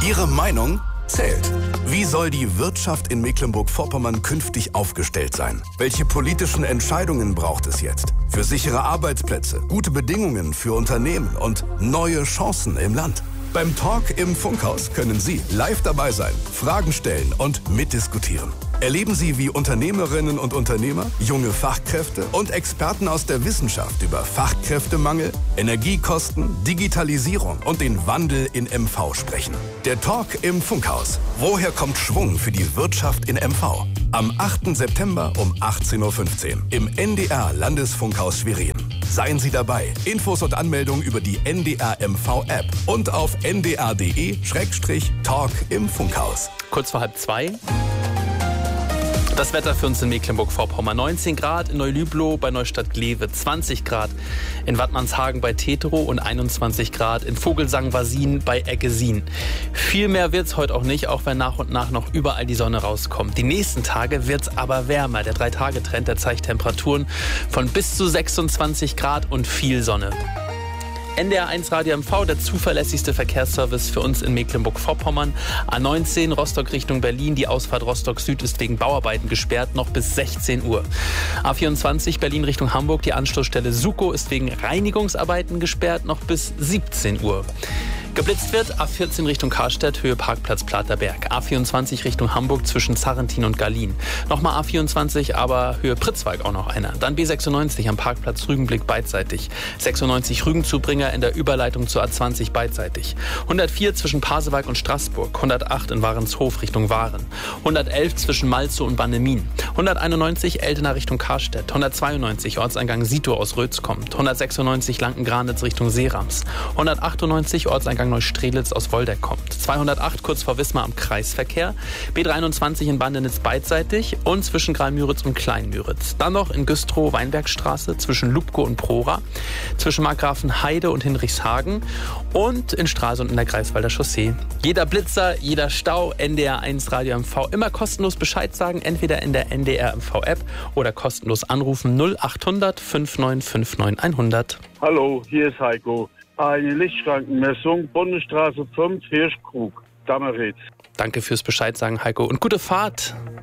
Ihre Meinung zählt. Wie soll die Wirtschaft in Mecklenburg-Vorpommern künftig aufgestellt sein? Welche politischen Entscheidungen braucht es jetzt? Für sichere Arbeitsplätze, gute Bedingungen für Unternehmen und neue Chancen im Land. Beim Talk im Funkhaus können Sie live dabei sein, Fragen stellen und mitdiskutieren. Erleben Sie, wie Unternehmerinnen und Unternehmer, junge Fachkräfte und Experten aus der Wissenschaft über Fachkräftemangel, Energiekosten, Digitalisierung und den Wandel in MV sprechen. Der Talk im Funkhaus. Woher kommt Schwung für die Wirtschaft in MV? Am 8. September um 18.15 Uhr im NDR Landesfunkhaus Schwerin. Seien Sie dabei. Infos und Anmeldungen über die NDR MV App und auf ndr.de/Talk im Funkhaus. Kurz vor 1:30. Das Wetter für uns in Mecklenburg-Vorpommern. 19 Grad in Neulüblow bei Neustadt-Glewe, 20 Grad in Wattmannshagen bei Teterow und 21 Grad in Vogelsang-Wasin bei Eggesin. Viel mehr wird's heute auch nicht, auch wenn nach und nach noch überall die Sonne rauskommt. Die nächsten Tage wird's aber wärmer. Der 3-Tage-Trend, der zeigt Temperaturen von bis zu 26 Grad und viel Sonne. NDR1 Radio MV, der zuverlässigste Verkehrsservice für uns in Mecklenburg-Vorpommern. A19 Rostock Richtung Berlin. Die Ausfahrt Rostock Süd ist wegen Bauarbeiten gesperrt, noch bis 16 Uhr. A24 Berlin Richtung Hamburg. Die Anschlussstelle Sukow ist wegen Reinigungsarbeiten gesperrt, noch bis 17 Uhr. Geblitzt wird A14 Richtung Karstedt, Höhe Parkplatz Platerberg. A24 Richtung Hamburg zwischen Zarrentin und Garlin. Nochmal A24, aber Höhe Pritzwalk auch noch einer. Dann B96 am Parkplatz Rügenblick beidseitig. 96 Rügenzubringer in der Überleitung zur A20 beidseitig. 104 zwischen Pasewalk und Straßburg. 108 in Warenshof Richtung Waren. 111 zwischen Malzow und Bannemin. 191 Eltener Richtung Karstedt. 192 Ortseingang Sito aus Rötz kommt. 196 Lanken-Granitz Richtung Seerams. 198 Ortseingang Neustrelitz aus Woldeck kommt. 208 kurz vor Wismar am Kreisverkehr. B23 in Bandenitz beidseitig und zwischen Graal-Müritz und Klein-Müritz. Dann noch in Güstrow Weinbergstraße zwischen Lubko und Prora. Zwischen Markgrafenheide und Hinrichshagen. Und in Stralsund in der Greifswalder Chaussee. Jeder Blitzer, jeder Stau, NDR1 Radio MV. Immer kostenlos Bescheid sagen, entweder in der NDR MV App oder kostenlos anrufen 0800 5959 100. Hallo, hier ist Heiko. Eine Lichtschrankenmessung, Bundesstraße 5, Hirschkrug, Dammeritz. Danke fürs Bescheid sagen, Heiko. Und gute Fahrt.